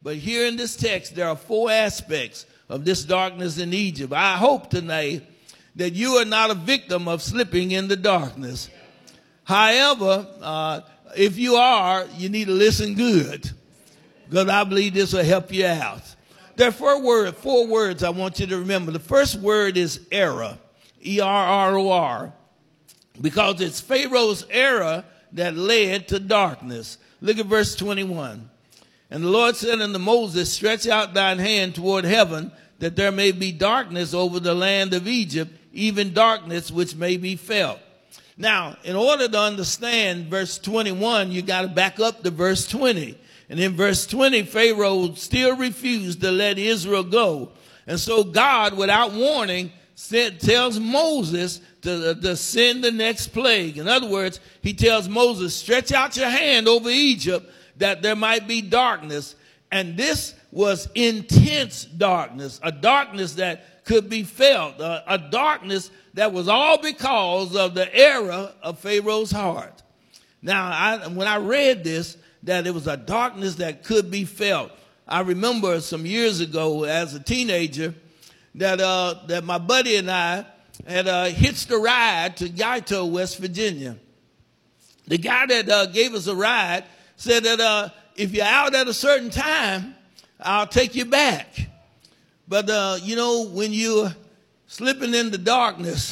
But here in this text, there are 4 aspects of this darkness in Egypt. I hope tonight that you are not a victim of slipping in the darkness. However, if you are, you need to listen good, because I believe this will help you out. There are 4 words I want you to remember. The first word is error, E-R-R-O-R, because it's Pharaoh's error that led to darkness. Look at verse 21. And the Lord said unto Moses, stretch out thine hand toward heaven, that there may be darkness over the land of Egypt, even darkness which may be felt. Now, in order to understand verse 21, you got to back up to verse 20. And in verse 20, Pharaoh still refused to let Israel go. And so God, without warning, tells Moses to send the next plague. In other words, he tells Moses, stretch out your hand over Egypt that there might be darkness. And this was intense darkness, a darkness that could be felt, a darkness that was all because of the error of Pharaoh's heart. Now, when I read this, that it was a darkness that could be felt, I remember some years ago as a teenager that my buddy and I had hitched a ride to Guyto, West Virginia. The guy that gave us a ride said that if you're out at a certain time, I'll take you back. But, when you're slipping in the darkness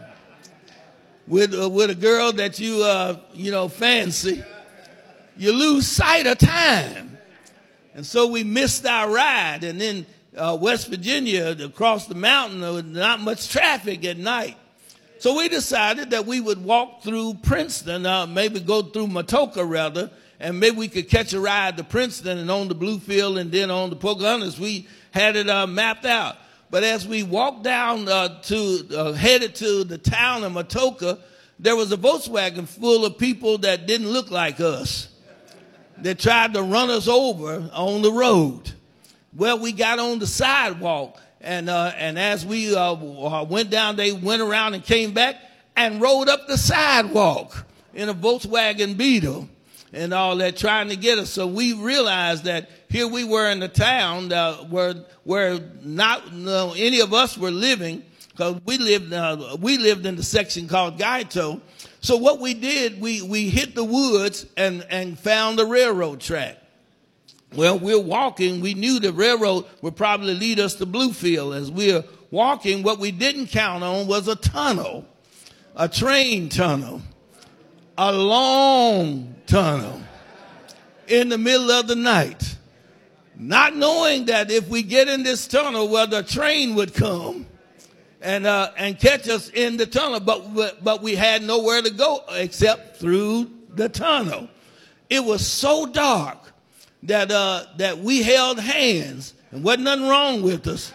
with a girl that you fancy, you lose sight of time. And so we missed our ride. And then West Virginia, across the mountain, there was not much traffic at night. So we decided that we would walk through Princeton, maybe go through Matoka rather, and maybe we could catch a ride to Princeton and on the Bluefield and then on the Pocahontas. We had it mapped out. But as we walked down headed to the town of Matoka, there was a Volkswagen full of people that didn't look like us. They tried to run us over on the road. Well, we got on the sidewalk, and as we went down, they went around and came back and rode up the sidewalk in a Volkswagen Beetle and all that, trying to get us. So we realized that here we were in the town where not any of us were living, because we lived in the section called Guyto. So what we did, we hit the woods and found the railroad track. Well, we're walking. We knew the railroad would probably lead us to Bluefield. As we're walking, what we didn't count on was a tunnel, a train tunnel, a long tunnel in the middle of the night. Not knowing that if we get in this tunnel, well, the train would come and catch us in the tunnel, but we had nowhere to go except through the tunnel. It was so dark that we held hands, and wasn't nothing wrong with us.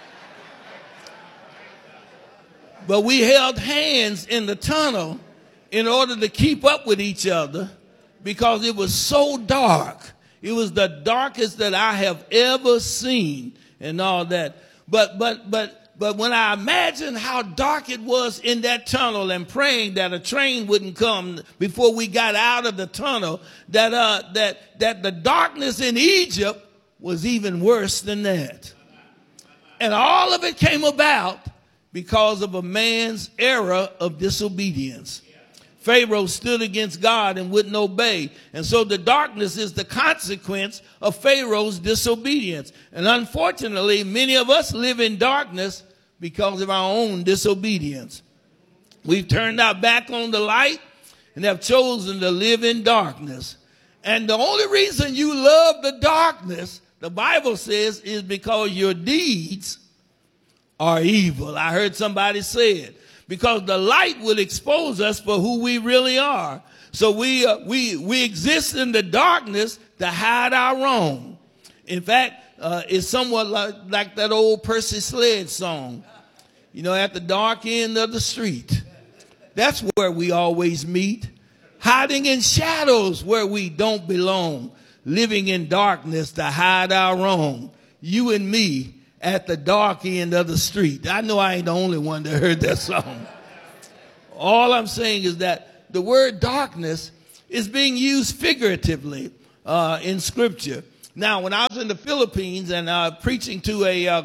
But we held hands in the tunnel in order to keep up with each other, because it was so dark. It was the darkest that I have ever seen and all that. But when I imagine how dark it was in that tunnel and praying that a train wouldn't come before we got out of the tunnel, that the darkness in Egypt was even worse than that. And all of it came about because of a man's error of disobedience. Pharaoh stood against God and wouldn't obey. And so the darkness is the consequence of Pharaoh's disobedience. And unfortunately, many of us live in darkness because of our own disobedience. We've turned our back on the light and have chosen to live in darkness. And the only reason you love the darkness, the Bible says, is because your deeds are evil. I heard somebody say it. Because the light will expose us for who we really are. So we exist in the darkness to hide our wrong. In fact, it's somewhat like that old Percy Sledge song, at the dark end of the street. That's where we always meet, hiding in shadows where we don't belong, living in darkness to hide our wrong. You and me at the dark end of the street. I know I ain't the only one that heard that song. All I'm saying is that the word darkness is being used figuratively in Scripture. Now, when I was in the Philippines and preaching to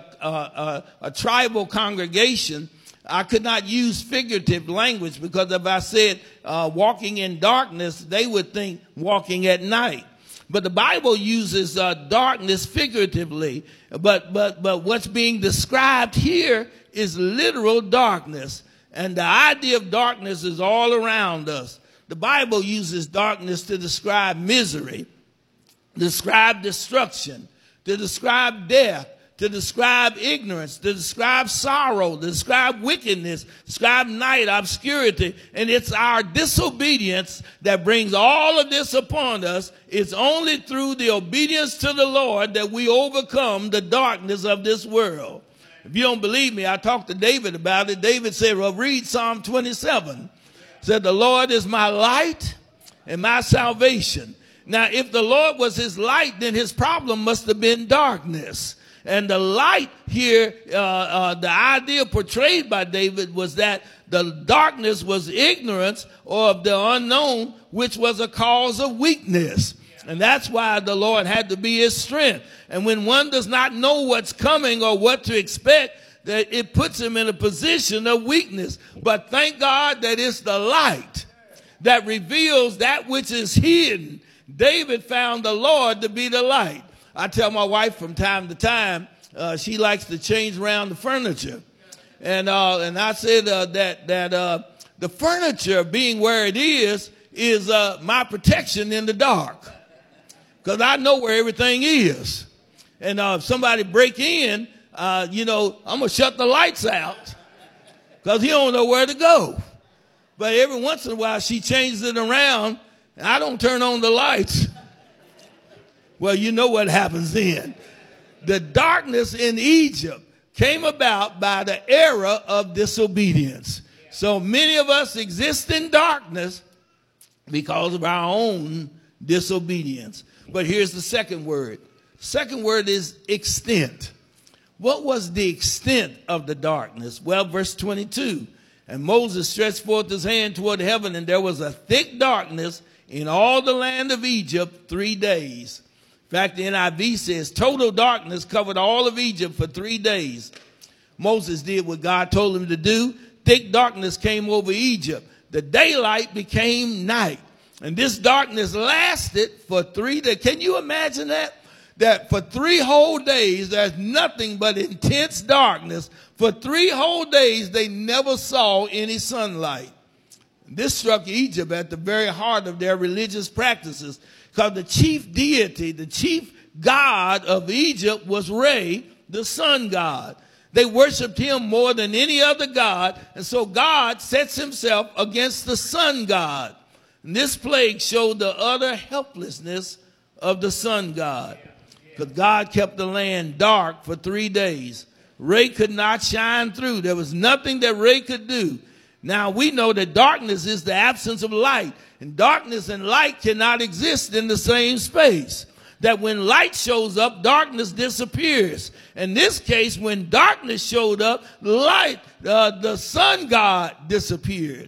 a tribal congregation, I could not use figurative language, because if I said walking in darkness, they would think walking at night. But the Bible uses darkness figuratively. But what's being described here is literal darkness. And the idea of darkness is all around us. The Bible uses darkness to describe misery, describe destruction, to describe death, to describe ignorance, to describe sorrow, to describe wickedness, describe night, obscurity. And it's our disobedience that brings all of this upon us. It's only through the obedience to the Lord that we overcome the darkness of this world. If you don't believe me, I talked to David about it. David said, well, read Psalm 27. Said, the Lord is my light and my salvation. Now, if the Lord was his light, then his problem must have been darkness. And the light here, the idea portrayed by David was that the darkness was ignorance or of the unknown, which was a cause of weakness. And that's why the Lord had to be his strength. And when one does not know what's coming or what to expect, that it puts him in a position of weakness. But thank God that it's the light that reveals that which is hidden. David found the Lord to be the light. I tell my wife from time to time, she likes to change around the furniture. And I said that the furniture being where it is my protection in the dark. Because I know where everything is. And if somebody break in, I'm going to shut the lights out because he don't know where to go. But every once in a while, she changes it around, and I don't turn on the lights. Well, you know what happens then. The darkness in Egypt came about by the era of disobedience. So many of us exist in darkness because of our own disobedience. But here's the second word. Second word is extent. What was the extent of the darkness? Well, verse 22. And Moses stretched forth his hand toward heaven, and there was a thick darkness in all the land of Egypt 3 days. In fact, the NIV says total darkness covered all of Egypt for 3 days. Moses did what God told him to do. Thick darkness came over Egypt. The daylight became night. And this darkness lasted for 3 days. Can you imagine that? That for 3 whole days, there's nothing but intense darkness. For 3 whole days, they never saw any sunlight. This struck Egypt at the very heart of their religious practices, because the chief deity, the chief god of Egypt was Re, the sun god. They worshiped him more than any other god, and so God sets himself against the sun god. And this plague showed the utter helplessness of the sun god, because God kept the land dark for 3 days. Re could not shine through. There was nothing that Re could do. Now we know that darkness is the absence of light, and darkness and light cannot exist in the same space. That when light shows up, darkness disappears. In this case, when darkness showed up, the sun god disappeared.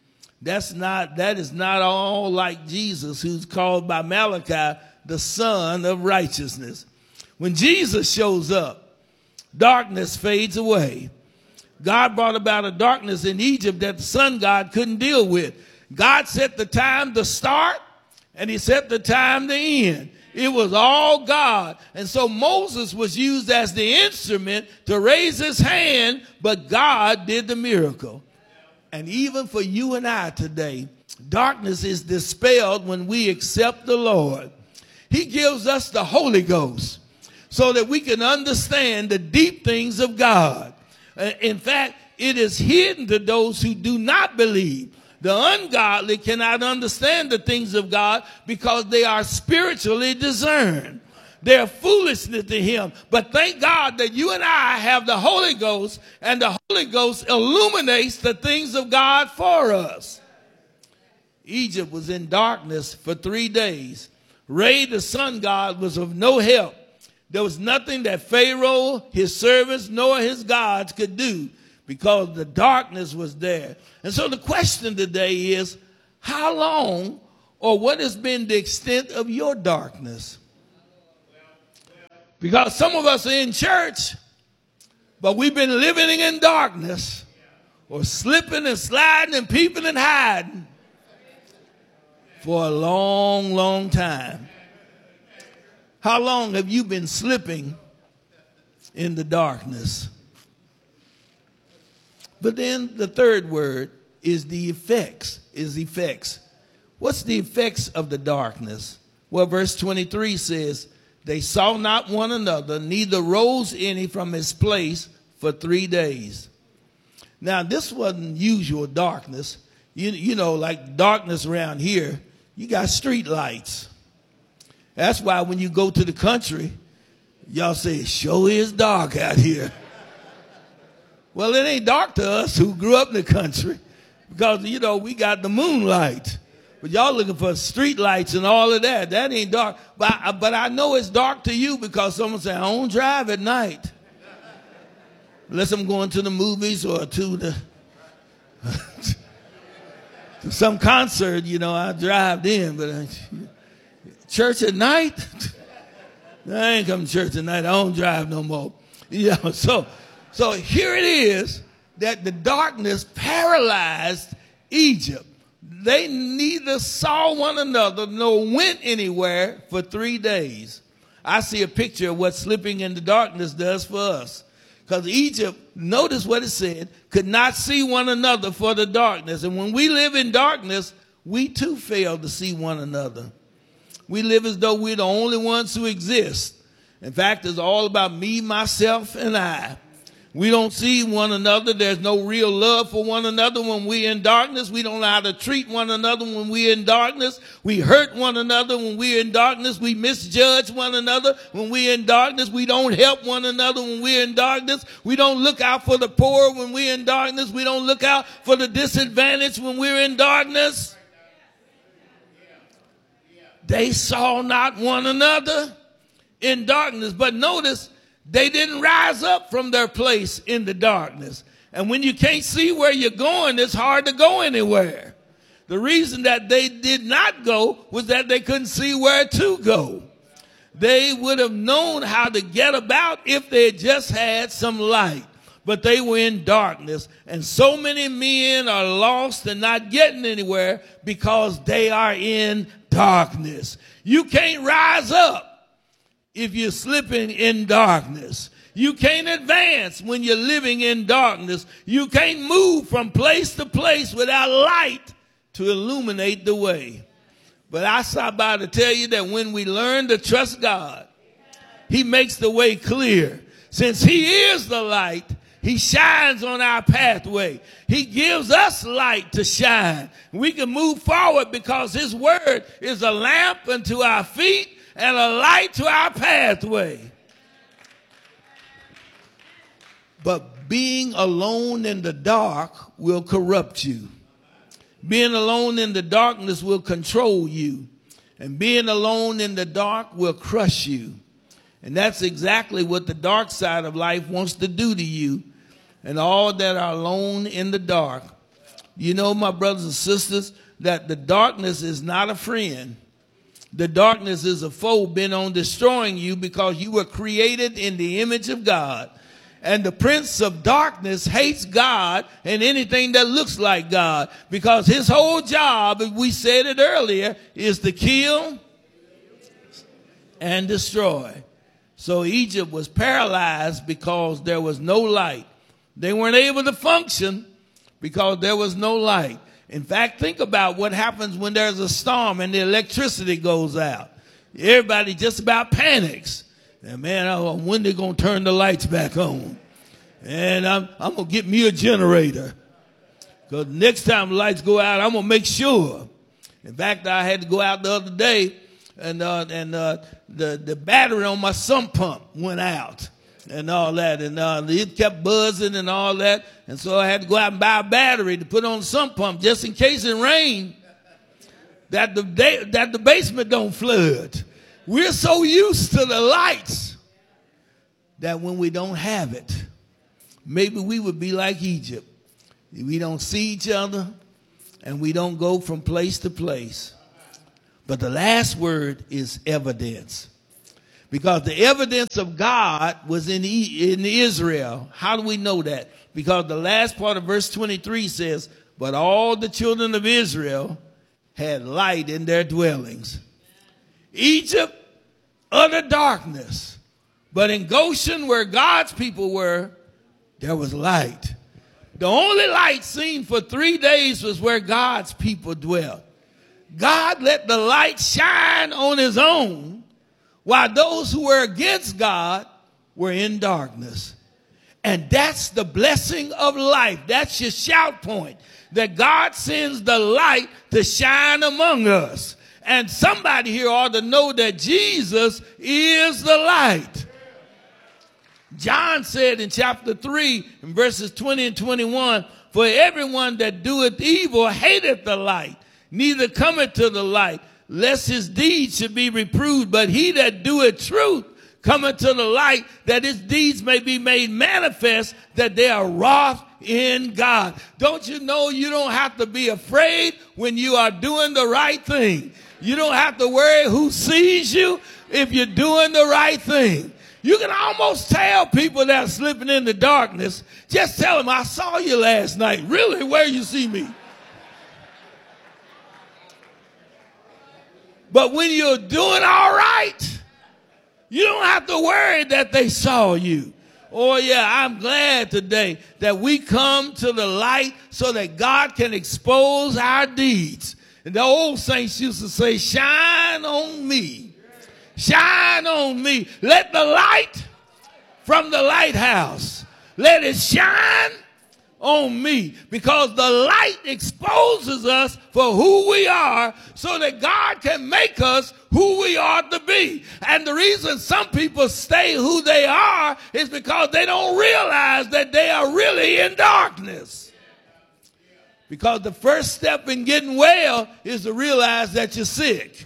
That is not all like Jesus, who's called by Malachi the Son of Righteousness. When Jesus shows up, darkness fades away. God brought about a darkness in Egypt that the sun god couldn't deal with. God set the time to start, and he set the time to end. It was all God. And so Moses was used as the instrument to raise his hand, but God did the miracle. And even for you and I today, darkness is dispelled when we accept the Lord. He gives us the Holy Ghost so that we can understand the deep things of God. In fact, it is hidden to those who do not believe. The ungodly cannot understand the things of God because they are spiritually discerned. They're foolishness to him. But thank God that you and I have the Holy Ghost, and the Holy Ghost illuminates the things of God for us. Egypt was in darkness for 3 days. Re, the sun god, was of no help. There was nothing that Pharaoh, his servants, nor his gods could do because the darkness was there. And so the question today is, how long or what has been the extent of your darkness? Because some of us are in church, but we've been living in darkness or slipping and sliding and peeping and hiding for a long, long time. How long have you been slipping in the darkness? But then the third word is the effects, What's the effects of the darkness? Well, verse 23 says, they saw not one another, neither rose any from his place for 3 days. Now, this wasn't usual darkness. You know, like darkness around here, you got street lights. That's why when you go to the country, y'all say, it sure is dark out here. Well, it ain't dark to us who grew up in the country because, you know, we got the moonlight. But y'all looking for street lights and all of that. That ain't dark. But I know it's dark to you because someone say, I don't drive at night. Unless I'm going to the movies or to the to some concert, you know, I drive in. But church at night? I ain't coming to church at night. I don't drive no more. You know, so here it is that the darkness paralyzed Egypt. They neither saw one another nor went anywhere for 3 days. I see a picture of what slipping in the darkness does for us. Because Egypt, notice what it said, could not see one another for the darkness. And when we live in darkness, we too fail to see one another. We live as though we're the only ones who exist. In fact, it's all about me, myself, and I. We don't see one another. There's no real love for one another when we're in darkness. We don't know how to treat one another when we're in darkness. We hurt one another when we're in darkness. We misjudge one another when we're in darkness. We don't help one another when we're in darkness. We don't look out for the poor when we're in darkness. We don't look out for the disadvantaged when we're in darkness. They saw not one another in darkness. But notice, they didn't rise up from their place in the darkness. And when you can't see where you're going, it's hard to go anywhere. The reason that they did not go was that they couldn't see where to go. They would have known how to get about if they had just had some light. But they were in darkness. And so many men are lost and not getting anywhere because they are in darkness. You can't rise up if you're slipping in darkness. You can't advance when you're living in darkness. You can't move from place to place without light to illuminate the way. But I stop by to tell you that when we learn to trust God, He makes the way clear. Since He is the light, He shines on our pathway. He gives us light to shine. We can move forward because His word is a lamp unto our feet and a light to our pathway. But being alone in the dark will corrupt you. Being alone in the darkness will control you. And being alone in the dark will crush you. And that's exactly what the dark side of life wants to do to you and all that are alone in the dark. You know, my brothers and sisters, that the darkness is not a friend. The darkness is a foe bent on destroying you because you were created in the image of God. And the prince of darkness hates God and anything that looks like God because his whole job, as we said it earlier, is to kill and destroy. So Egypt was paralyzed because there was no light. They weren't able to function because there was no light. In fact, think about what happens when there's a storm and the electricity goes out. Everybody just about panics. And man, when they going to turn the lights back on? And I'm going to get me a generator. Because next time the lights go out, I'm going to make sure. In fact, I had to go out the other day and the battery on my sump pump went out. And all that, and it kept buzzing and all that, and so I had to go out and buy a battery to put on the sump pump just in case it rained, that the basement don't flood. We're so used to the lights that when we don't have it, maybe we would be like Egypt. We don't see each other, and we don't go from place to place. But the last word is evidence. Because the evidence of God was in Israel. How do we know that? Because the last part of verse 23 says, but all the children of Israel had light in their dwellings. Egypt, utter darkness. But in Goshen, where God's people were, there was light. The only light seen for 3 days was where God's people dwelt. God let the light shine on his own, while those who were against God were in darkness. And that's the blessing of life. That's your shout point, that God sends the light to shine among us. And somebody here ought to know that Jesus is the light. John said in chapter 3, in verses 20 and 21, for everyone that doeth evil hateth the light, neither cometh to the light, lest his deeds should be reproved. But he that doeth truth cometh to the light, that his deeds may be made manifest, that they are wrought in God. Don't you know you don't have to be afraid when you are doing the right thing? You don't have to worry who sees you if you're doing the right thing. You can almost tell people that are slipping in the darkness. Just tell them, I saw you last night. Really? Where you see me? But when you're doing all right, you don't have to worry that they saw you. Oh, yeah, I'm glad today that we come to the light so that God can expose our deeds. And the old saints used to say, shine on me. Shine on me. Let the light from the lighthouse, let it shine on me, because the light exposes us for who we are so that God can make us who we ought to be. And the reason some people stay who they are is because they don't realize that they are really in darkness. Because the first step in getting well is to realize that you're sick.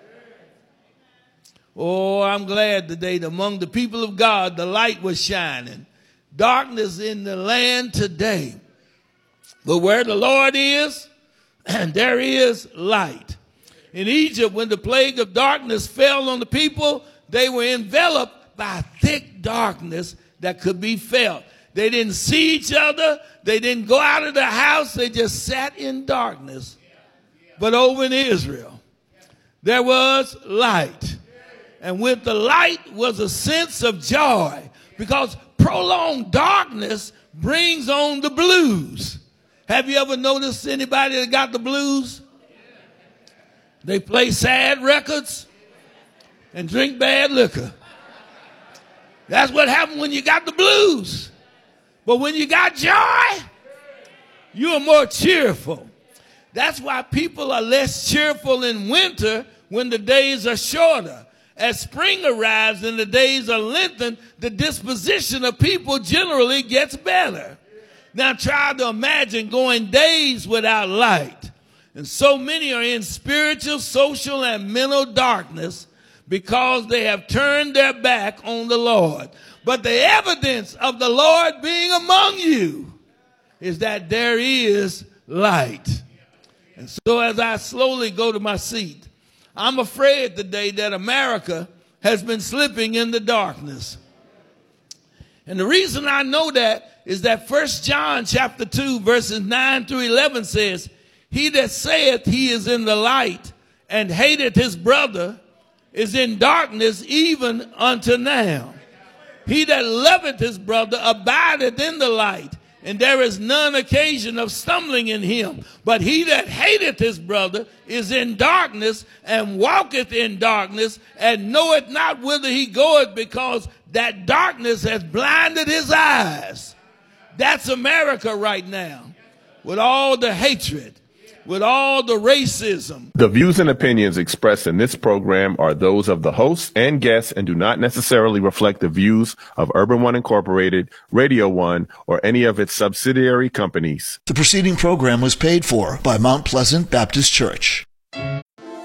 Oh, I'm glad today that among the people of God, the light was shining. Darkness in the land today. But where the Lord is, and there is light. In Egypt, when the plague of darkness fell on the people, they were enveloped by thick darkness that could be felt. They didn't see each other. They didn't go out of the house. They just sat in darkness. But over in Israel, there was light. And with the light was a sense of joy, because prolonged darkness brings on the blues. Have you ever noticed anybody that got the blues? They play sad records and drink bad liquor. That's what happens when you got the blues. But when you got joy, you are more cheerful. That's why people are less cheerful in winter when the days are shorter. As spring arrives and the days are lengthened, the disposition of people generally gets better. Now try to imagine going days without light. And so many are in spiritual, social, and mental darkness because they have turned their back on the Lord. But the evidence of the Lord being among you is that there is light. And so as I slowly go to my seat, I'm afraid today that America has been slipping in the darkness. And the reason I know that is that 1 John chapter 2 verses 9 through 11 says, he that saith he is in the light and hateth his brother is in darkness even unto now. He that loveth his brother abideth in the light, and there is none occasion of stumbling in him. But he that hateth his brother is in darkness, and walketh in darkness, and knoweth not whither he goeth, because that darkness has blinded his eyes. That's America right now, with all the hatred, with all the racism. The views and opinions expressed in this program are those of the hosts and guests and do not necessarily reflect the views of Urban One Incorporated, Radio One, or any of its subsidiary companies. The preceding program was paid for by Mount Pleasant Baptist Church.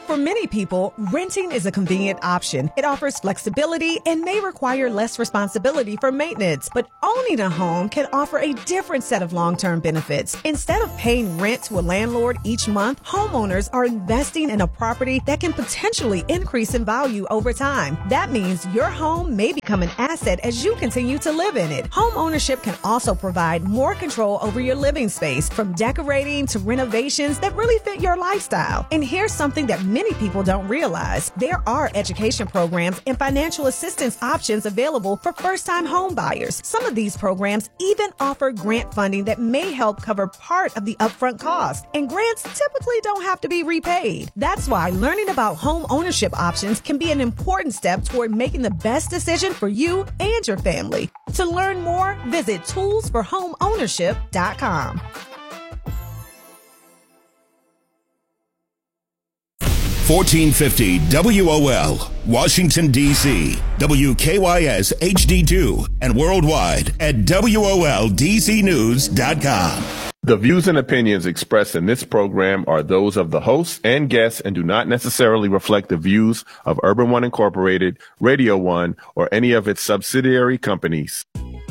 For many people, renting is a convenient option. It offers flexibility and may require less responsibility for maintenance. But owning a home can offer a different set of long-term benefits. Instead of paying rent to a landlord each month, homeowners are investing in a property that can potentially increase in value over time. That means your home may become an asset as you continue to live in it. Home ownership can also provide more control over your living space, from decorating to renovations that really fit your lifestyle. And here's something that many people don't realize. There are education programs and financial assistance options available for first-time home buyers. Some of these programs even offer grant funding that may help cover part of the upfront cost. And grants typically don't have to be repaid. That's why learning about home ownership options can be an important step toward making the best decision for you and your family. To learn more, visit toolsforhomeownership.com. 1450 WOL, Washington, D.C., WKYS HD2, and worldwide at WOLDCnews.com. The views and opinions expressed in this program are those of the hosts and guests and do not necessarily reflect the views of Urban One Incorporated, Radio One, or any of its subsidiary companies.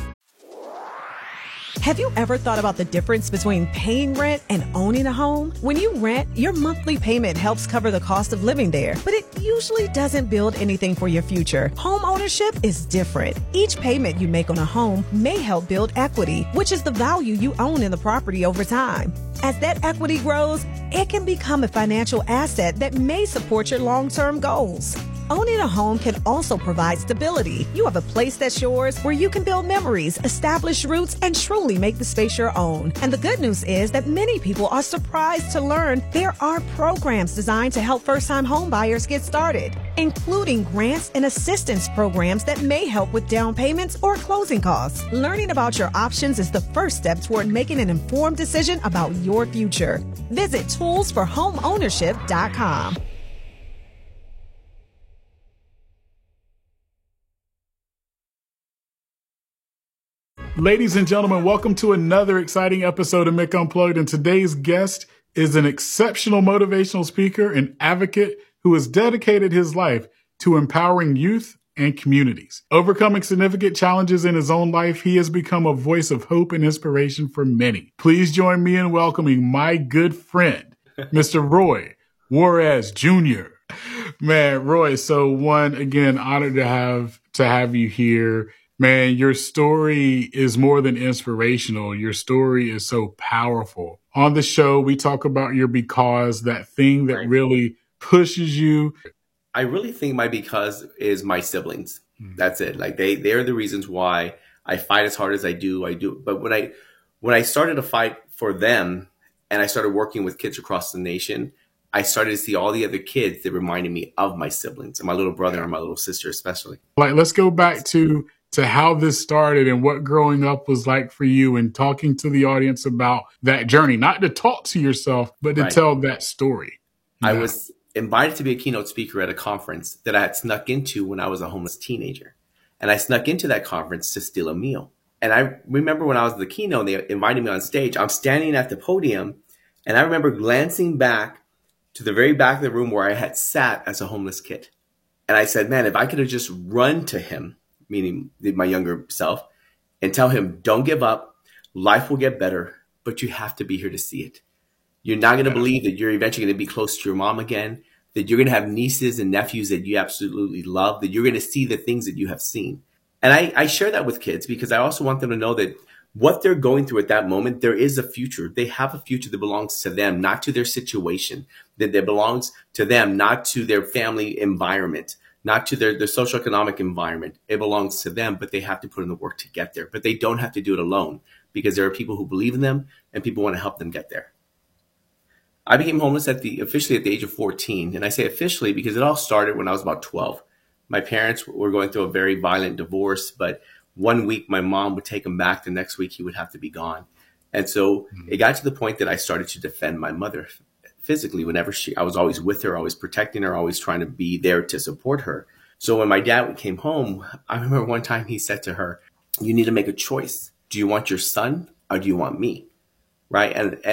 Have you ever thought about the difference between paying rent and owning a home? When you rent, your monthly payment helps cover the cost of living there, but it usually doesn't build anything for your future. Home ownership is different. Each payment you make on a home may help build equity, which is the value you own in the property over time. As that equity grows, it can become a financial asset that may support your long-term goals. Owning a home can also provide stability. You have a place that's yours where you can build memories, establish roots, and truly make the space your own. And the good news is that many people are surprised to learn there are programs designed to help first-time home buyers get started, including grants and assistance programs that may help with down payments or closing costs. Learning about your options is the first step toward making an informed decision about your future. Visit toolsforhomeownership.com. Ladies and gentlemen, welcome to another exciting episode of Mick Unplugged. And today's guest is an exceptional motivational speaker and advocate who has dedicated his life to empowering youth and communities. Overcoming significant challenges in his own life, he has become a voice of hope and inspiration for many. Please join me in welcoming my good friend, Mr. Roy Juarez Jr. Man, Roy, so again, honored to have you here. Man, your story is more than inspirational. Your story is so powerful. On the show, we talk about your because, that thing that really pushes you. I really think my because is my siblings. That's it. Like they're the reasons why I fight as hard as I do. But when I started to fight for them and I started working with kids across the nation, I started to see all the other kids that reminded me of my siblings and my little brother and my little sister especially. Like, let's go back to how this started and what growing up was like for you, and talking to the audience about that journey, not to talk to yourself, but to tell that story. I was invited to be a keynote speaker at a conference that I had snuck into when I was a homeless teenager. And I snuck into that conference to steal a meal. And I remember when I was the keynote, they invited me on stage. I'm standing at the podium, and I remember glancing back to the very back of the room where I had sat as a homeless kid. And I said, man, if I could have just run to him, meaning my younger self, and tell him, don't give up. Life will get better, but you have to be here to see it. You're not going to believe that you're eventually going to be close to your mom again, that you're going to have nieces and nephews that you absolutely love, that you're going to see the things that you have seen. And I share that with kids because I also want them to know that what they're going through at that moment, there is a future. They have a future that belongs to them, not to their situation, that belongs to them, not to their family environment, not to their socioeconomic environment. It belongs to them, but they have to put in the work to get there. But they don't have to do it alone because there are people who believe in them and people want to help them get there. I became homeless officially at the age of 14. And I say officially because it all started when I was about 12. My parents were going through a very violent divorce, but one week my mom would take him back. The next week he would have to be gone. And so it got to the point that I started to defend my mother physically. Whenever I was always with her, always protecting her, always trying to be there to support her. So when my dad came home, I remember one time he said to her, you need to make a choice. Do you want your son or do you want me? Right. And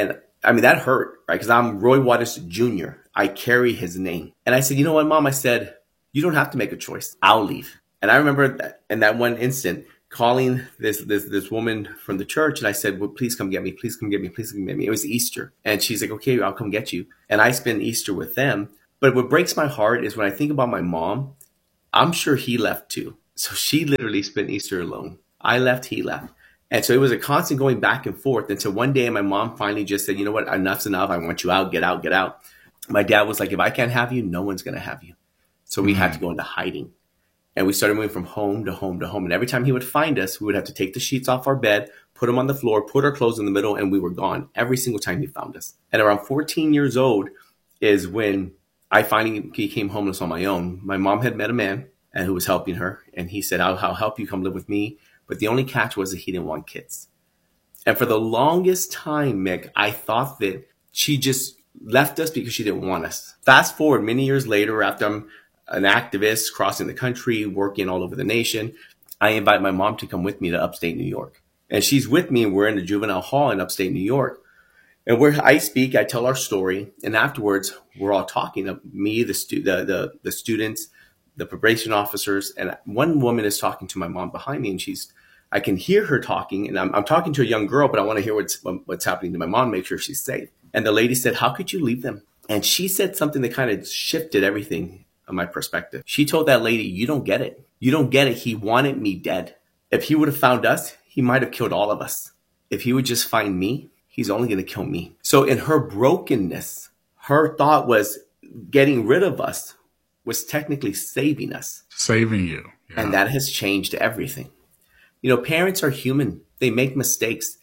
I mean, that hurt, right? Because I'm Roy Waters Jr. I carry his name. And I said, you know what, Mom? I said, you don't have to make a choice. I'll leave. And I remember that in that one instant calling this woman from the church. And I said, well, please come get me. Please come get me. Please come get me. It was Easter. And she's like, okay, I'll come get you. And I spent Easter with them. But what breaks my heart is when I think about my mom, I'm sure he left too. So she literally spent Easter alone. I left, he left. And so it was a constant going back and forth until one day my mom finally just said, you know what, enough's enough. I want you out, get out, get out. My dad was like, if I can't have you, no one's going to have you. So we had to go into hiding. And we started moving from home to home to home. And every time he would find us, we would have to take the sheets off our bed, put them on the floor, put our clothes in the middle, and we were gone every single time he found us. And around 14 years old is when I finally became homeless on my own. My mom had met a man who was helping her. And he said, I'll help you come live with me. But the only catch was that he didn't want kids. And for the longest time, Mick, I thought that she just left us because she didn't want us. Fast forward many years later, after I'm an activist crossing the country, working all over the nation, I invite my mom to come with me to upstate New York. And she's with me, and we're in the juvenile hall in upstate New York. And where I speak, I tell our story. And afterwards, we're all talking, me, the students, the probation officers, and one woman is talking to my mom behind me, and I can hear her talking, and I'm talking to a young girl, but I want to hear what's happening to my mom, make sure she's safe. And the lady said, how could you leave them? And she said something that kind of shifted everything on my perspective. She told that lady, you don't get it. You don't get it. He wanted me dead. If he would have found us, he might have killed all of us. If he would just find me, he's only going to kill me. So in her brokenness, her thought was getting rid of us was technically saving us. Saving you. Yeah. And that has changed everything. You know, parents are human. They make mistakes.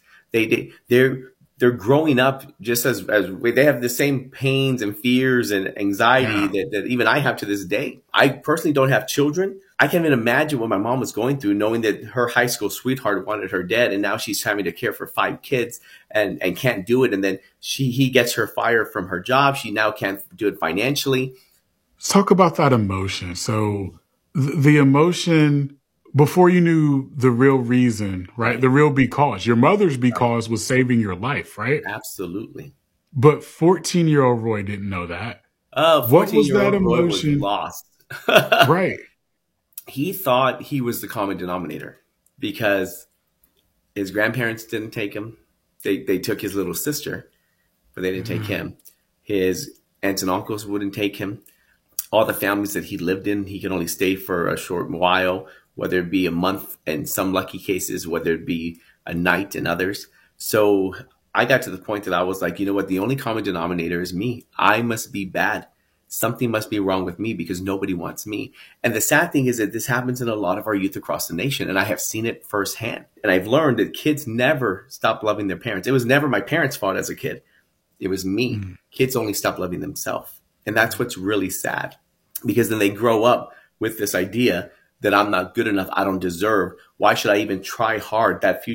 They're growing up just as they have the same pains and fears and anxiety that even I have to this day. I personally don't have children. I can't even imagine what my mom was going through, knowing that her high school sweetheart wanted her dead, and now she's having to care for 5 kids and can't do it. And then he gets her fired from her job. She now can't do it financially. Let's talk about that emotion. So the emotion before you knew the real reason, right? The real because. Your mother's because was saving your life, right? Absolutely. But 14-year-old Roy didn't know that. What was that emotion? Roy was lost. Right. He thought he was the common denominator because his grandparents didn't take him. They took his little sister, but they didn't take him. His aunts and uncles wouldn't take him. All the families that he lived in, he could only stay for a short while, whether it be a month in some lucky cases, whether it be a night in others. So I got to the point that I was like, you know what? The only common denominator is me. I must be bad. Something must be wrong with me because nobody wants me. And the sad thing is that this happens in a lot of our youth across the nation. And I have seen it firsthand. And I've learned that kids never stop loving their parents. It was never my parents' fault as a kid. It was me. Kids only stop loving themselves. And that's what's really sad, because then they grow up with this idea that I'm not good enough. I don't deserve. Why should I even try hard? That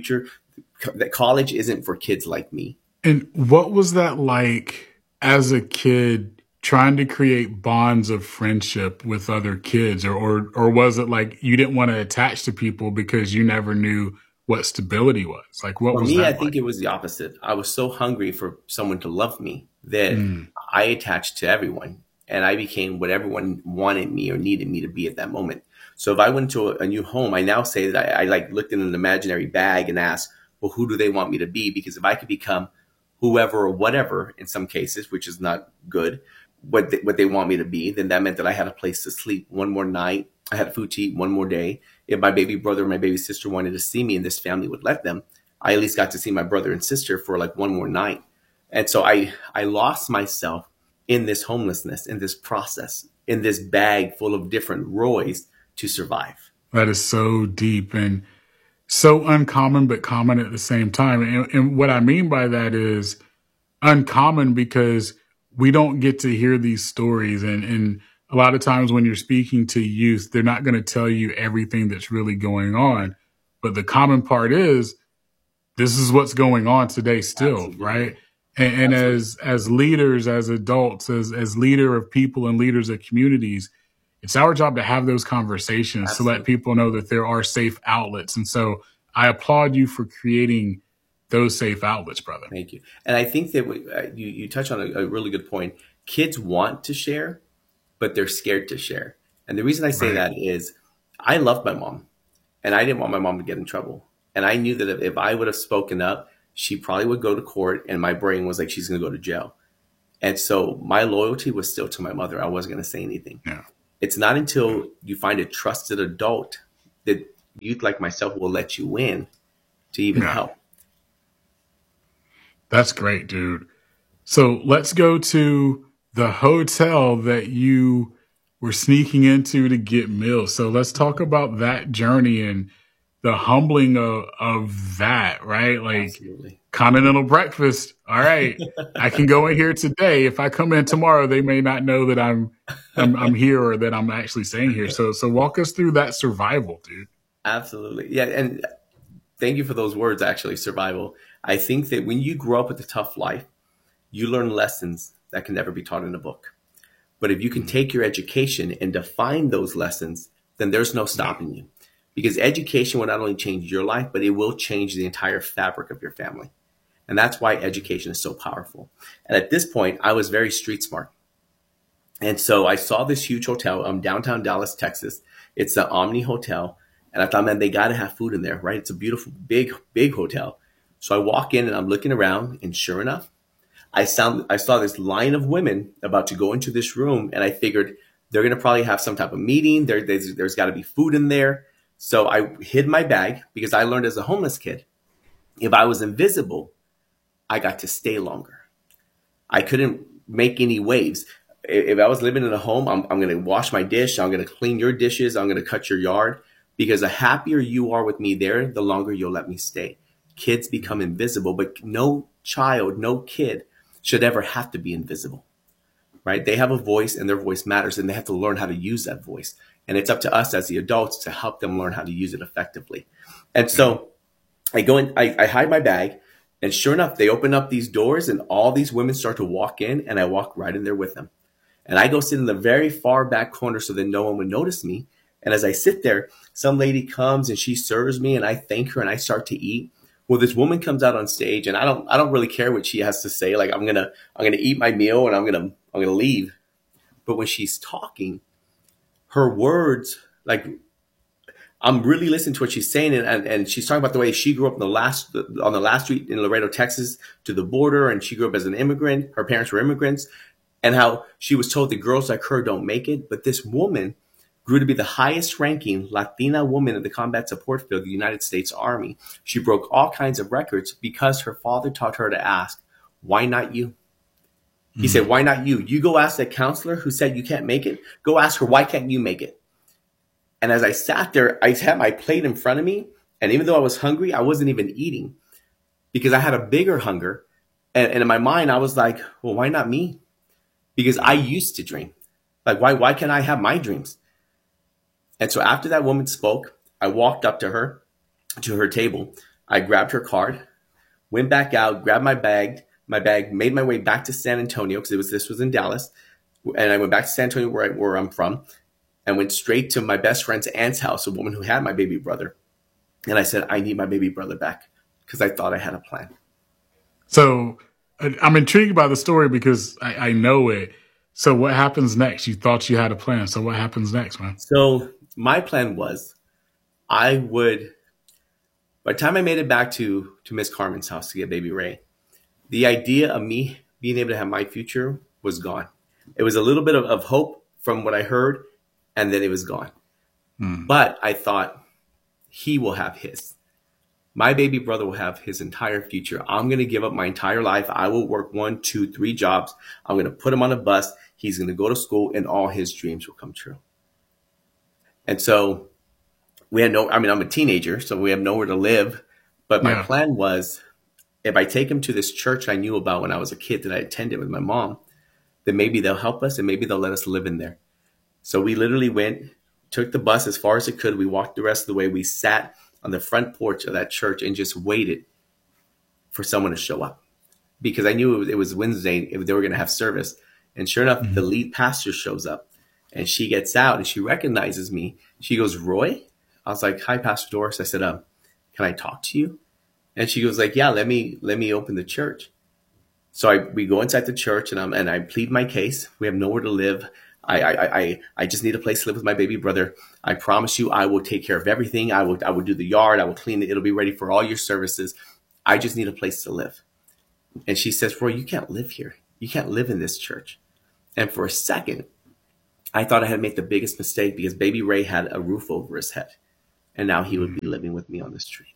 college isn't for kids like me. And what was that like as a kid, trying to create bonds of friendship with other kids? Or was it like you didn't want to attach to people because you never knew what stability was? Like, what was that? For me, I think it was the opposite. I was so hungry for someone to love me that I attached to everyone. And I became what everyone wanted me or needed me to be at that moment. So if I went to a new home, I now say that I like looked in an imaginary bag and asked, well, who do they want me to be? Because if I could become whoever or whatever in some cases, which is not good, what they want me to be, then that meant that I had a place to sleep one more night. I had food to eat one more day. If my baby brother or my baby sister wanted to see me and this family would let them, I at least got to see my brother and sister for like one more night. And so I lost myself in this homelessness, in this process, in this bag full of different Roys to survive. That is so deep and so uncommon, but common at the same time. And what I mean by that is uncommon because we don't get to hear these stories. And a lot of times when you're speaking to youth, they're not going to tell you everything that's really going on. But the common part is this is what's going on today still, Absolutely. Right? And as leaders, as adults, as leader of people and leaders of communities, it's our job to have those conversations Absolutely. To let people know that there are safe outlets. And so I applaud you for creating those safe outlets, brother. Thank you. And I think that you touch on a really good point. Kids want to share, but they're scared to share. And the reason I say that is I loved my mom, and I didn't want my mom to get in trouble. And I knew that if I would have spoken up, she probably would go to court, and my brain was like, she's going to go to jail. And so my loyalty was still to my mother. I wasn't going to say anything. Yeah. It's not until you find a trusted adult that youth like myself will let you in to even help. That's great, dude. So let's go to the hotel that you were sneaking into to get meals. So let's talk about that journey and the humbling of that, right? Like, absolutely. Continental breakfast. All right, I can go in here today. If I come in tomorrow, they may not know that I'm here or that I'm actually staying here. So walk us through that survival, dude. Absolutely. Yeah. And thank you for those words, actually, survival. I think that when you grow up with a tough life, you learn lessons that can never be taught in a book. But if you can take your education and define those lessons, then there's no stopping you. Because education will not only change your life, but it will change the entire fabric of your family. And that's why education is so powerful. And at this point, I was very street smart. And so I saw this huge hotel, downtown Dallas, Texas. It's the Omni Hotel. And I thought, man, they got to have food in there, right? It's a beautiful, big, big hotel. So I walk in and I'm looking around, and sure enough, I saw this line of women about to go into this room, and I figured they're going to probably have some type of meeting. There's got to be food in there. So I hid my bag because I learned as a homeless kid, if I was invisible, I got to stay longer. I couldn't make any waves. If I was living in a home, I'm going to wash my dish. I'm going to clean your dishes. I'm going to cut your yard, because the happier you are with me there, the longer you'll let me stay. Kids become invisible, but no child, no kid should ever have to be invisible, right? They have a voice, and their voice matters, and they have to learn how to use that voice. And it's up to us as the adults to help them learn how to use it effectively. And so I go in, I hide my bag, and sure enough, they open up these doors, and all these women start to walk in, and I walk right in there with them. And I go sit in the very far back corner so that no one would notice me. And as I sit there, some lady comes and she serves me, and I thank her and I start to eat. Well, this woman comes out on stage, and I don't really care what she has to say. Like, I'm gonna eat my meal and I'm gonna leave. But when she's talking, her words, like, I'm really listening to what she's saying, and she's talking about the way she grew up on the last street in Laredo, Texas, to the border, and she grew up as an immigrant. Her parents were immigrants, and how she was told that girls like her don't make it. But this woman grew to be the highest ranking Latina woman in the combat support field of the United States Army. She broke all kinds of records because her father taught her to ask, why not you? He said, why not you? You go ask that counselor who said you can't make it. Go ask her, why can't you make it? And as I sat there, I had my plate in front of me. And even though I was hungry, I wasn't even eating because I had a bigger hunger. And in my mind, I was like, well, why not me? Because I used to dream. Like, why can't I have my dreams? And so after that woman spoke, I walked up to her table. I grabbed her card, went back out, grabbed my bag, made my way back to San Antonio because this was in Dallas. And I went back to San Antonio where I'm from, and went straight to my best friend's aunt's house, a woman who had my baby brother. And I said, I need my baby brother back, because I thought I had a plan. So I'm intrigued by the story because I know it. So what happens next? You thought you had a plan. So what happens next, man? So my plan was by the time I made it back to Miss Carmen's house to get baby Ray, the idea of me being able to have my future was gone. It was a little bit of hope from what I heard, and then it was gone. But I thought, he will have his. My baby brother will have his entire future. I'm going to give up my entire life. I will work 1, 2, 3 jobs. I'm going to put him on a bus. He's going to go to school, and all his dreams will come true. And so I'm a teenager, so we have nowhere to live. But my plan was, if I take him to this church I knew about when I was a kid that I attended with my mom, then maybe they'll help us and maybe they'll let us live in there. So we literally took the bus as far as it could. We walked the rest of the way. We sat on the front porch of that church and just waited for someone to show up, because I knew it was Wednesday if they were going to have service. And sure enough, the lead pastor shows up, and she gets out and she recognizes me. She goes, Roy? I was like, hi, Pastor Doris. I said, can I talk to you? And she was like, yeah, let me open the church. So we go inside the church and I plead my case. We have nowhere to live. I just need a place to live with my baby brother. I promise you, I will take care of everything. I will do the yard. I will clean it. It'll be ready for all your services. I just need a place to live. And she says, Roy, you can't live here. You can't live in this church. And for a second, I thought I had made the biggest mistake because baby Ray had a roof over his head. And now he would be living with me on the street.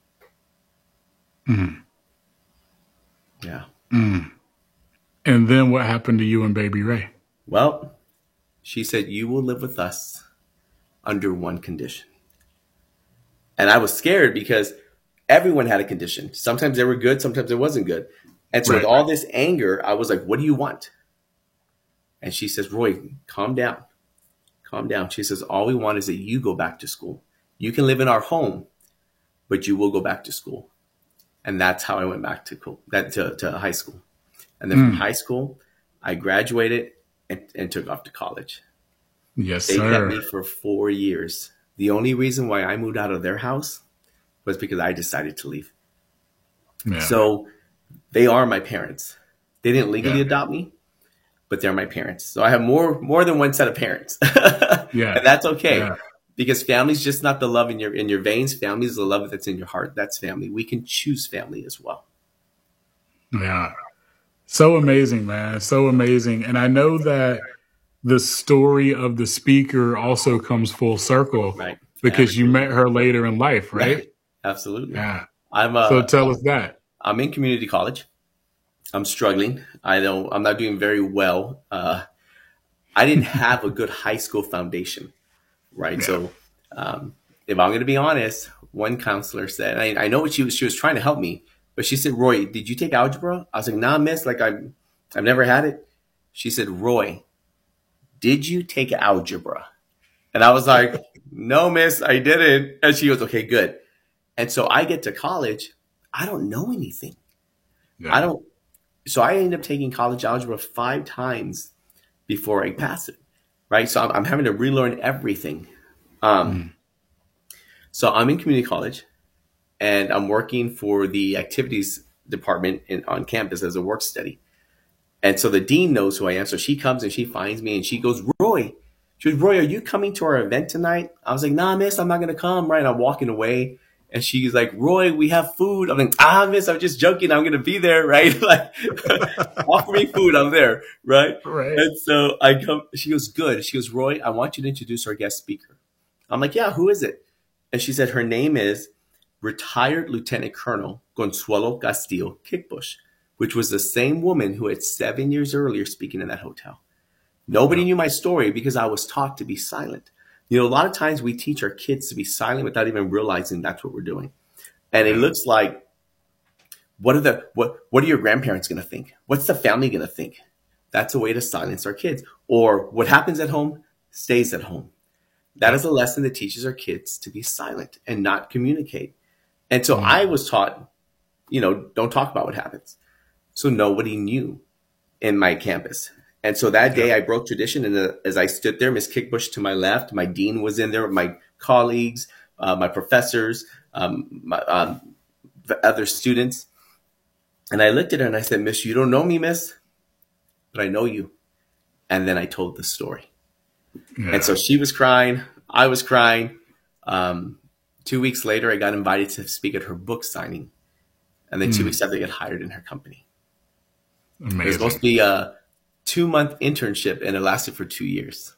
Mm. Yeah. Mm. And then what happened to you and baby Ray? Well, she said, you will live with us under one condition. And I was scared because everyone had a condition. Sometimes they were good, sometimes it wasn't good. And so with all this anger, I was like, what do you want? And she says, Roy, calm down. Calm down. She says, all we want is that you go back to school. You can live in our home, but you will go back to school. And that's how I went back to high school. And then from high school, I graduated and took off to college. Yes, they sir. kept me for 4 years. The only reason why I moved out of their house was because I decided to leave. Yeah. So they are my parents. They didn't legally adopt me, but they're my parents. So I have more than one set of parents. Yeah. And that's okay. Yeah. Because family's just not the love in your veins. Family is the love that's in your heart. That's family. We can choose family as well. Yeah. So amazing, man. So amazing. And I know that the story of the speaker also comes full circle, Right. Because you met her later in life, right? Absolutely. Yeah. So tell us that. I'm in community college. I'm struggling. I'm not doing very well. I didn't have a good high school foundation. Right. Yeah. So if I'm going to be honest, one counselor said, I know what she was trying to help me, but she said, Roy, did you take algebra? I was like, nah, miss, like I've never had it. She said, Roy, did you take algebra? And I was like, no, miss, I didn't. And she goes, okay, good. And so I get to college. I don't know anything. Yeah. So I ended up taking college algebra 5 times before I pass it. Right. So I'm having to relearn everything. So I'm in community college and I'm working for the activities department on campus as a work study. And so the dean knows who I am. So she comes and she finds me and she goes, Roy, are you coming to our event tonight? I was like, nah, miss, I'm not going to come. Right. And I'm walking away. And she's like, Roy, we have food. I'm like, miss, I'm just joking. I'm going to be there. Right. Like, offer me food. I'm there. Right. And so I come, she goes, good. She goes, Roy, I want you to introduce our guest speaker. I'm like, yeah, who is it? And she said, her name is retired Lieutenant Colonel Consuelo Castillo Kickbush, which was the same woman who had 7 years earlier speaking in that hotel. Nobody knew my story because I was taught to be silent. You know, a lot of times we teach our kids to be silent without even realizing that's what we're doing. And it looks like, what are your grandparents going to think? What's the family going to think? That's a way to silence our kids. Or what happens at home stays at home. That is a lesson that teaches our kids to be silent and not communicate. And so I was taught, don't talk about what happens. So nobody knew in my campus. And so that day I broke tradition. And as I stood there, Miss Kickbush to my left, my dean was in there, my colleagues, my professors, my other students. And I looked at her and I said, Miss, you don't know me, miss, but I know you. And then I told the story. Yeah. And so she was crying. I was crying. 2 weeks later, I got invited to speak at her book signing. And then 2 weeks after, I got hired in her company. Amazing. It was supposed to be a 2-month internship, and it lasted for 2 years.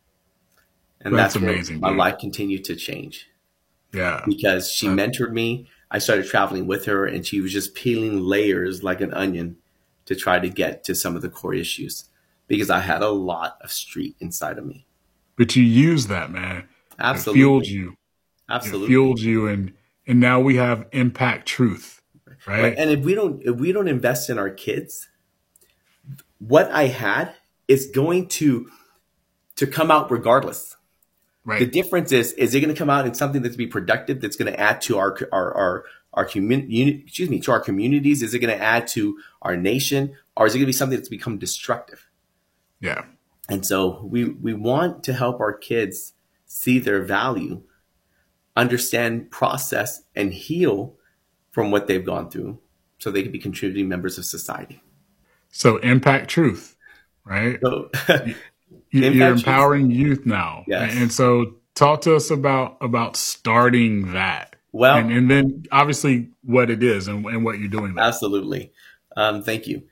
And that's amazing. My life continued to change. Yeah. Because she mentored me. I started traveling with her, and she was just peeling layers like an onion to try to get to some of the core issues because I had a lot of street inside of me. But you used that, man. Absolutely. It fueled you. Absolutely. It fueled you, and now we have impact truth, right? And if we don't invest in our kids, what I had is going to come out regardless. Right. The difference is it going to come out in something that's be productive, that's going to add to our community, to our communities? Is it going to add to our nation, or is it going to be something that's become destructive? Yeah. And so we want to help our kids see their value, understand, process, and heal from what they've gone through so they can be contributing members of society. So impact truth, right? So, you're empowering youth now. Yes. And so talk to us about starting that. Well, and then obviously what it is and what you're doing there. Absolutely. Thank you.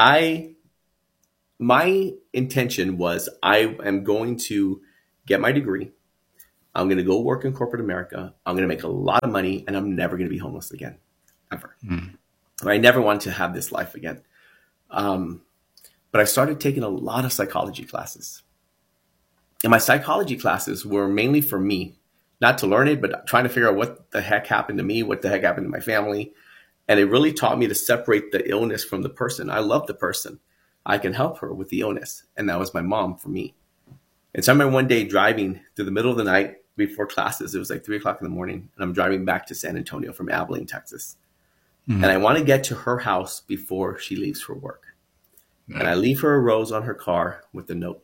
My intention was I am going to get my degree. I'm going to go work in corporate America. I'm going to make a lot of money, and I'm never going to be homeless again, ever. I never wanted to have this life again. But I started taking a lot of psychology classes. And my psychology classes were mainly for me, not to learn it, but trying to figure out what the heck happened to me, what the heck happened to my family. And it really taught me to separate the illness from the person. I love the person. I can help her with the illness. And that was my mom for me. And so I remember one day driving through the middle of the night before classes. It was like 3 o'clock in the morning. And I'm driving back to San Antonio from Abilene, Texas. And I want to get to her house before she leaves for work. And I leave her a rose on her car with a note.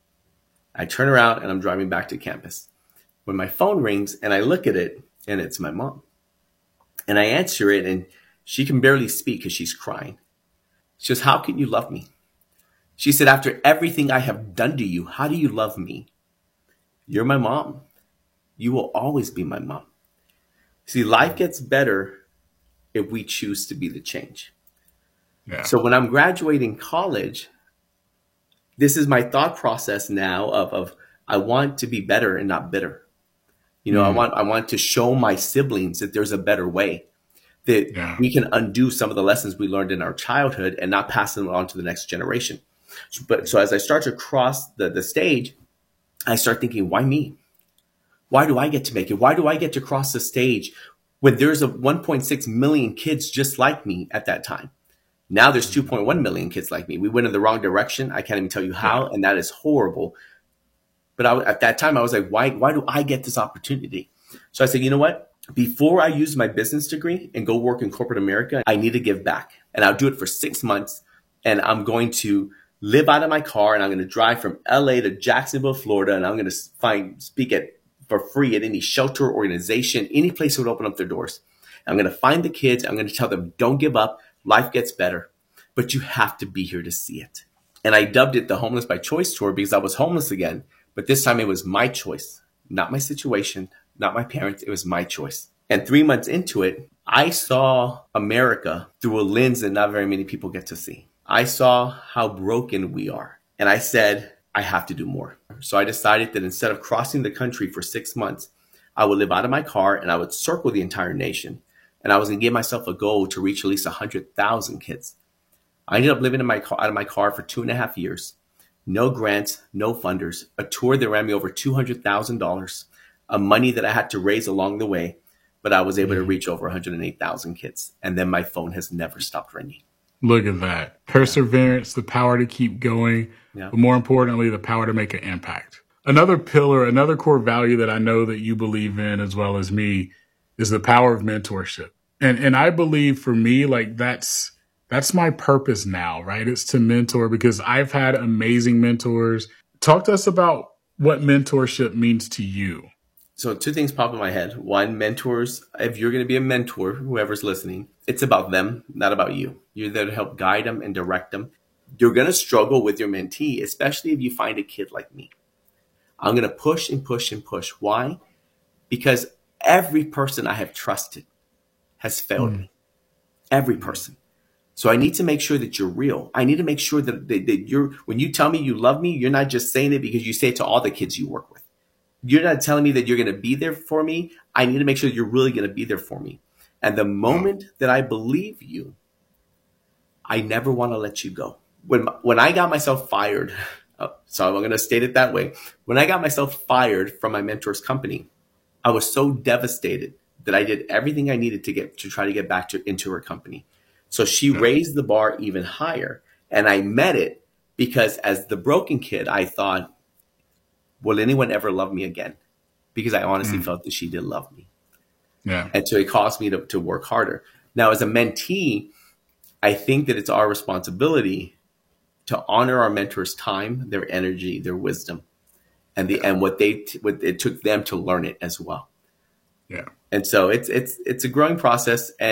I turn around and I'm driving back to campus. When my phone rings and I look at it, and it's my mom. And I answer it, and she can barely speak because she's crying. She goes, "How can you love me?" She said, "After everything I have done to you, how do you love me? You're my mom. You will always be my mom." See, life gets better if we choose to be the change. Yeah. So when I'm graduating college, this is my thought process now of I want to be better and not bitter. You know, I want to show my siblings that there's a better way, that we can undo some of the lessons we learned in our childhood and not pass them on to the next generation. So as I start to cross the stage, I start thinking, why me? Why do I get to make it? Why do I get to cross the stage when there's a 1.6 million kids just like me at that time? Now there's 2.1 million kids like me. We went in the wrong direction. I can't even tell you how, and that is horrible. But at that time, I was like, why do I get this opportunity? So I said, you know what? Before I use my business degree and go work in corporate America, I need to give back. And I'll do it for 6 months. And I'm going to live out of my car, and I'm going to drive from LA to Jacksonville, Florida. And I'm going to speak for free at any shelter, organization, any place that would open up their doors. I'm going to find the kids. I'm going to tell them, don't give up. Life gets better, but you have to be here to see it. And I dubbed it the Homeless by Choice Tour because I was homeless again. But this time it was my choice, not my situation, not my parents. It was my choice. And 3 months into it, I saw America through a lens that not very many people get to see. I saw how broken we are. And I said, I have to do more. So I decided that instead of crossing the country for 6 months, I would live out of my car and I would circle the entire nation. And I was going to give myself a goal to reach at least 100,000 kids. I ended up living out of my car for 2.5 years. No grants, no funders, a tour that ran me over $200,000, money that I had to raise along the way, but I was able to reach over 108,000 kids. And then my phone has never stopped ringing. Look at that. Perseverance, the power to keep going, but more importantly, the power to make an impact. Another pillar, another core value that I know that you believe in as well as me is the power of mentorship. And I believe for me, like that's my purpose now, right? It's to mentor because I've had amazing mentors. Talk to us about what mentorship means to you. So 2 things pop in my head. One, mentors, if you're going to be a mentor, whoever's listening, it's about them, not about you. You're there to help guide them and direct them. You're going to struggle with your mentee, especially if you find a kid like me. I'm going to push and push and push. Why? Because every person I have trusted has failed me. Every person. So I need to make sure that you're real. I need to make sure that you're, when you tell me you love me, you're not just saying it because you say it to all the kids you work with. You're not telling me that you're going to be there for me. I need to make sure that you're really going to be there for me. And the moment that I believe you, I never want to let you go. When I got myself fired, so I'm going to state it that way. When I got myself fired from my mentor's company, I was so devastated that I did everything I needed to try to get back into her company. So she raised the bar even higher. And I met it because as the broken kid, I thought, will anyone ever love me again? Because I honestly felt that she did love me. Yeah. And so it caused me to work harder. Now, as a mentee, I think that it's our responsibility to honor our mentors' time, their energy, their wisdom, and what it took them to learn it as well. Yeah. And so it's a growing process. And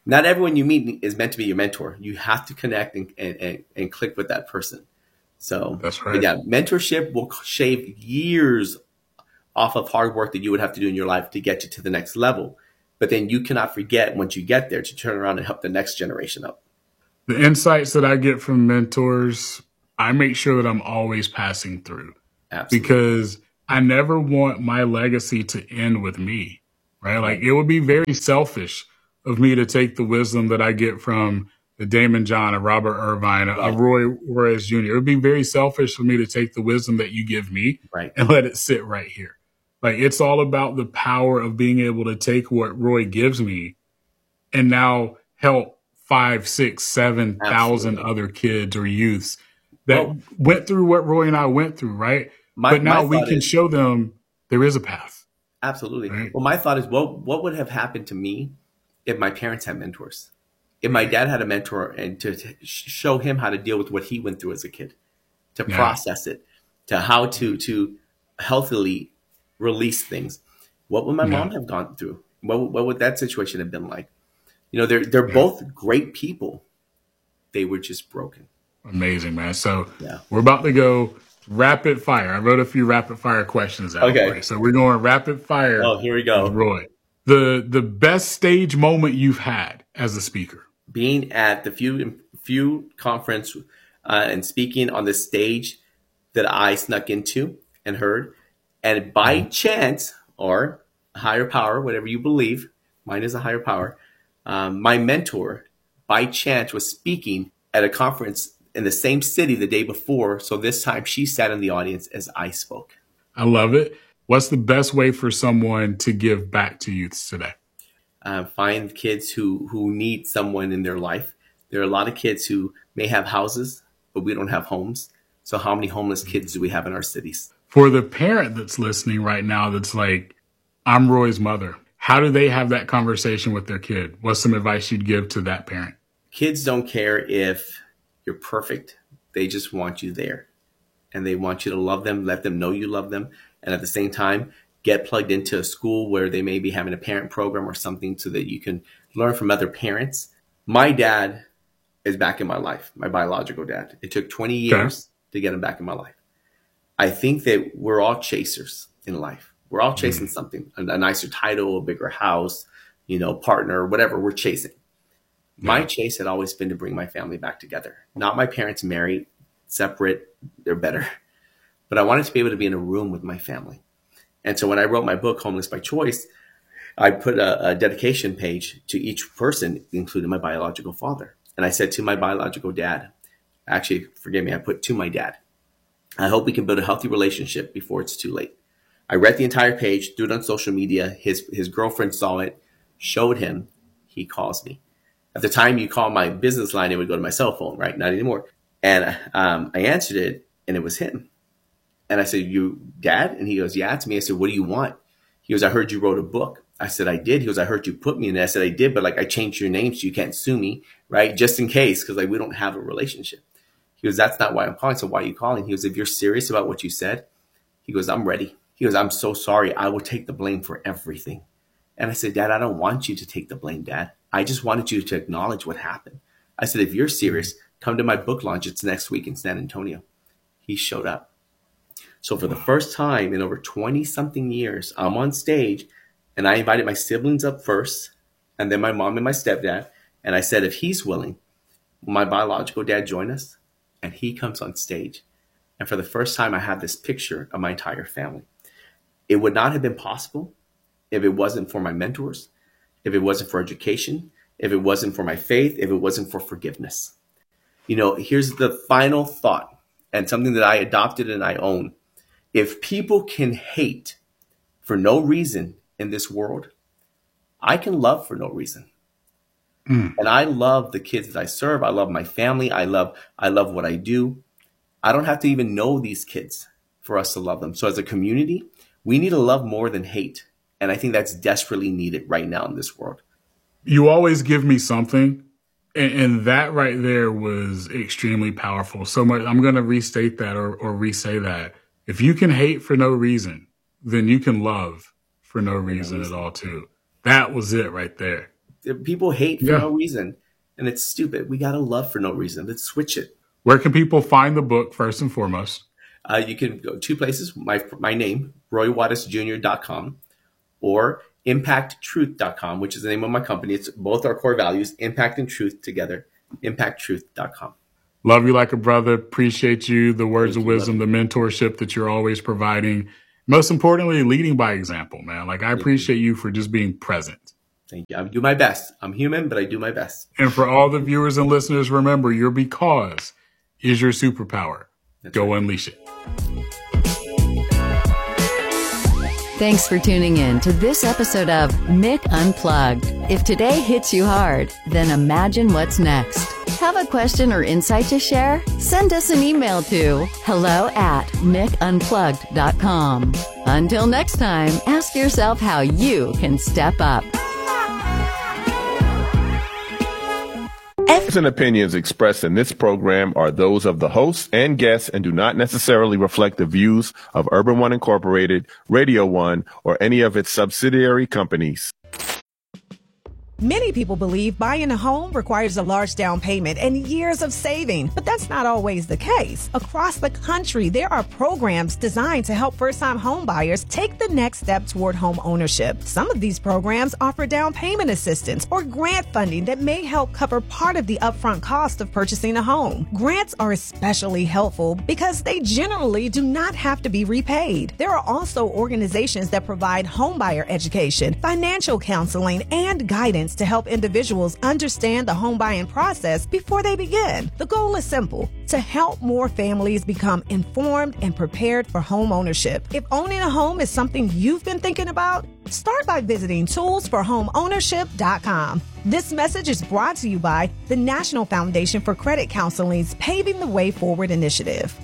Not everyone you meet is meant to be your mentor. You have to connect and click with that person. So that's right. Yeah, mentorship will shave years off of hard work that you would have to do in your life to get you to the next level. But then you cannot forget once you get there to turn around and help the next generation up. The insights that I get from mentors, I make sure that I'm always passing through. Absolutely. Because I never want my legacy to end with me, right? Like it would be very selfish of me to take the wisdom that I get from the Damon John, a Robert Irvine, a Roy Juarez Jr. It would be very selfish for me to take the wisdom that you give me and let it sit right here. Like it's all about the power of being able to take what Roy gives me and now help 5, 6, 7,000 other kids or youths that went through what Roy and I went through, right? But now we can show them there is a path. Absolutely. Right? Well, my thought is, what would have happened to me if my parents had mentors? If my dad had a mentor and to show him how to deal with what he went through as a kid, to process it, to how to healthily release things. What would my mom have gone through? What would that situation have been like? You know, they're both great people. They were just broken. Amazing, man. So we're about to go rapid fire. I wrote a few rapid fire questions out for you. So we're going rapid fire. Oh, here we go. Roy, the best stage moment you've had as a speaker? Being at the few conference and speaking on the stage that I snuck into and heard, and by chance or higher power, whatever you believe, mine is a higher power. My mentor, by chance, was speaking at a conference in the same city the day before. So this time she sat in the audience as I spoke. I love it. What's the best way for someone to give back to youths today? Find kids who need someone in their life. There are a lot of kids who may have houses, but we don't have homes. So how many homeless kids do we have in our cities? For the parent that's listening right now that's like, I'm Roy's mother, how do they have that conversation with their kid? What's some advice you'd give to that parent? Kids don't care if you're perfect. They just want you there. And they want you to love them, let them know you love them. And at the same time, get plugged into a school where they may be having a parent program or something so that you can learn from other parents. My dad is back in my life, my biological dad. It took 20 years to get him back in my life. I think that we're all chasers in life. We're all chasing something, a nicer title, a bigger house, partner, whatever we're chasing. My chase had always been to bring my family back together. Not my parents married, separate, they're better. But I wanted to be able to be in a room with my family. And so when I wrote my book, Homeless by Choice, I put a dedication page to each person, including my biological father. And I said to my biological dad, actually, forgive me, I put to my dad, I hope we can build a healthy relationship before it's too late. I read the entire page, threw it on social media. His girlfriend saw it, showed him. He calls me. At the time you call my business line, it would go to my cell phone, right? Not anymore. And I answered it, and it was him. And I said, you, Dad? And he goes, yeah, it's me. I said, what do you want? He goes, I heard you wrote a book. I said, I did. He goes, I heard you put me in it. I said, I did, but I changed your name so you can't sue me, right? Just in case, because we don't have a relationship. He goes, that's not why I'm calling. So why are you calling? He goes, if you're serious about what you said, he goes, I'm ready. He goes, I'm so sorry. I will take the blame for everything. And I said, Dad, I don't want you to take the blame, Dad. I just wanted you to acknowledge what happened. I said, if you're serious, come to my book launch. It's next week in San Antonio. He showed up. So for the first time in over 20-something years, I'm on stage, and I invited my siblings up first, and then my mom and my stepdad. And I said, if he's willing, will my biological dad join us? And he comes on stage. And for the first time, I have this picture of my entire family. It would not have been possible if it wasn't for my mentors, if it wasn't for education, if it wasn't for my faith, if it wasn't for forgiveness. Here's the final thought, and something that I adopted and I own. If people can hate for no reason in this world, I can love for no reason. And I love the kids that I serve. I love my family. I love what I do. I don't have to even know these kids for us to love them. So as a community, we need to love more than hate. And I think that's desperately needed right now in this world. You always give me something. And that right there was extremely powerful. So much. I'm going to restate that or re-say that. If you can hate for no reason, then you can love for no reason at all too. That was it right there. People hate for no reason, and it's stupid. We got to love for no reason. Let's switch it. Where can people find the book first and foremost? You can go 2 places. My name, RoyWattisJr.com, or ImpactTruth.com, which is the name of my company. It's both our core values, impact and truth together. ImpactTruth.com. Love you like a brother. Appreciate you, the words of wisdom, the mentorship that you're always providing. Most importantly, leading by example, man. Like, I appreciate you for just being present. Thank you. I do my best. I'm human, but I do my best. And for all the viewers and listeners, remember, your because is your superpower. Go unleash it. Thanks for tuning in to this episode of Mick Unplugged. If today hits you hard, then imagine what's next. Have a question or insight to share? Send us an email to hello@mickunplugged.com. Until next time, ask yourself how you can step up. Views and opinions expressed in this program are those of the hosts and guests and do not necessarily reflect the views of Urban One Incorporated, Radio One, or any of its subsidiary companies. Many people believe buying a home requires a large down payment and years of saving, but that's not always the case. Across the country, there are programs designed to help first-time home buyers take the next step toward home ownership. Some of these programs offer down payment assistance or grant funding that may help cover part of the upfront cost of purchasing a home. Grants are especially helpful because they generally do not have to be repaid. There are also organizations that provide homebuyer education, financial counseling, and guidance to help individuals understand the home buying process before they begin. The goal is simple: to help more families become informed and prepared for home ownership. If owning a home is something you've been thinking about, start by visiting toolsforhomeownership.com. This message is brought to you by the National Foundation for Credit Counseling's Paving the Way Forward initiative.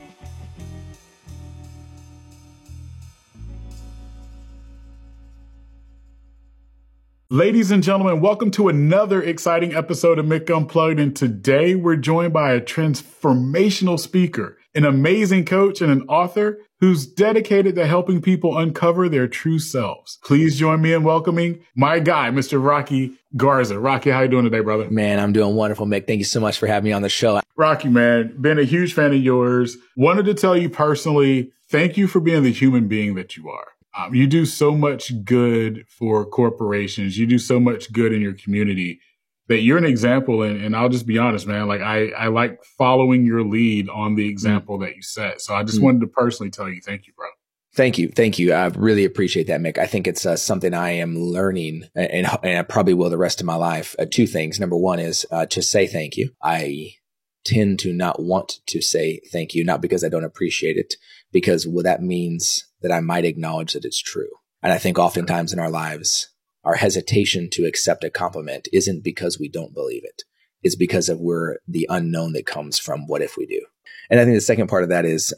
Ladies and gentlemen, welcome to another exciting episode of Mick Unplugged. And today we're joined by a transformational speaker, an amazing coach, and an author who's dedicated to helping people uncover their true selves. Please join me in welcoming my guy, Mr. Rocky Garza. Rocky, how you doing today, brother? Man, I'm doing wonderful, Mick. Thank you so much for having me on the show. Rocky, man, been a huge fan of yours. Wanted to tell you personally, thank you for being the human being that you are. You do so much good for corporations. You do so much good in your community that you're an example. And I'll just be honest, man, like I like following your lead on the example that you set. So I just wanted to personally tell you, thank you, bro. Thank you. Thank you. I really appreciate that, Mick. I think it's something I am learning and I probably will the rest of my life. 2 things. Number one is to say thank you. I tend to not want to say thank you, not because I don't appreciate it, because that means that I might acknowledge that it's true. And I think oftentimes in our lives, our hesitation to accept a compliment isn't because we don't believe it. It's because of the unknown that comes from what if we do. And I think the second part of that is,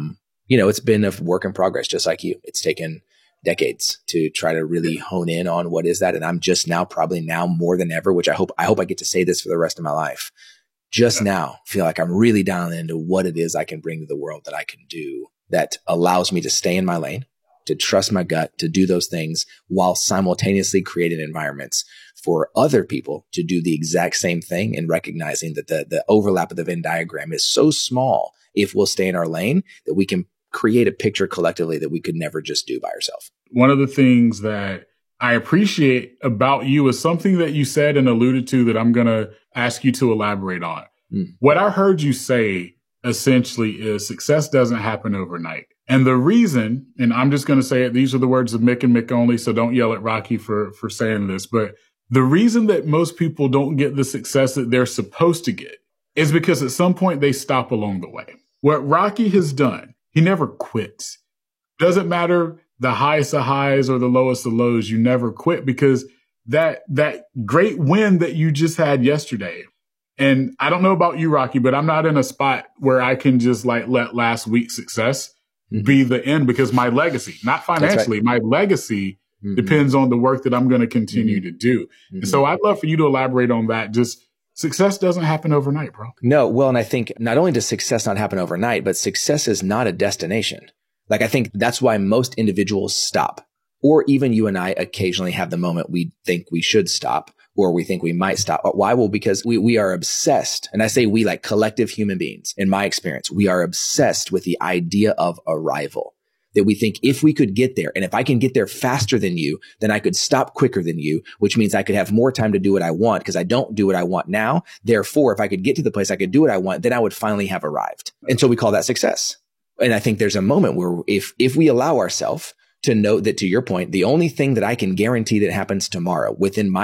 it's been a work in progress, just like you. It's taken decades to try to really hone in on what is that. And I'm just now, probably now more than ever, which I hope I get to say this for the rest of my life. Just now feel like I'm really dialing into what it is I can bring to the world, that I can do, that allows me to stay in my lane, to trust my gut, to do those things while simultaneously creating environments for other people to do the exact same thing, and recognizing that the overlap of the Venn diagram is so small if we'll stay in our lane that we can create a picture collectively that we could never just do by ourselves. One of the things that I appreciate about you is something that you said and alluded to that I'm going to ask you to elaborate on. What I heard you say essentially is success doesn't happen overnight. And the reason, and I'm just going to say it, these are the words of Mick and Mick only, so don't yell at Rocky for saying this, but the reason that most people don't get the success that they're supposed to get is because at some point they stop along the way. What Rocky has done, he never quits. Doesn't matter the highest of highs or the lowest of lows, you never quit, because that great win that you just had yesterday. And I don't know about you, Rocky, but I'm not in a spot where I can just let last week's success be the end, because my legacy, not financially, my legacy depends on the work that I'm going to continue to do. And so I'd love for you to elaborate on that. Just success doesn't happen overnight, bro. No. Well, and I think not only does success not happen overnight, but success is not a destination. Like, I think that's why most individuals stop, or even you and I occasionally have the moment we think we should stop, or we think we might stop. Why? Well, because we are obsessed. And I say we, like collective human beings, in my experience, we are obsessed with the idea of arrival. That we think if we could get there, and if I can get there faster than you, then I could stop quicker than you, which means I could have more time to do what I want because I don't do what I want now. Therefore, if I could get to the place I could do what I want, then I would finally have arrived. And so we call that success. And I think there's a moment where if we allow ourselves to note that, to your point, the only thing that I can guarantee that happens tomorrow within my